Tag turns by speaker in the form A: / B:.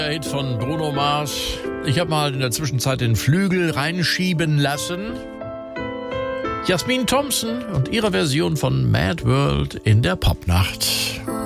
A: Der Hit von Bruno Mars. Ich habe mal in der Zwischenzeit den Flügel reinschieben lassen. Jasmin Thompson und ihre Version von Mad World in der Popnacht.